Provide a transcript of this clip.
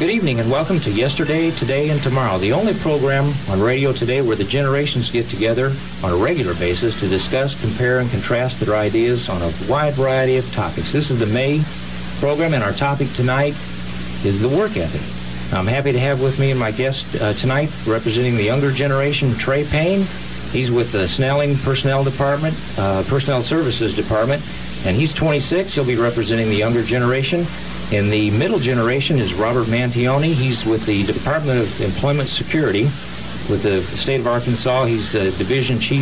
Good evening and welcome to Yesterday, Today, and Tomorrow, the only program on radio today where the generations get together on a regular basis to discuss, compare, and contrast their ideas on a wide variety of topics. This is the May program, and our topic tonight is the work ethic. I'm happy to have with me my guest tonight, representing the younger generation, Trey Payne. He's with the Snelling Personnel Department, Personnel Services Department, and he's 26. He'll be representing the younger generation. In the middle generation is Robert Mantione. He's with the Department of Employment Security with the state of Arkansas. He's Division Chief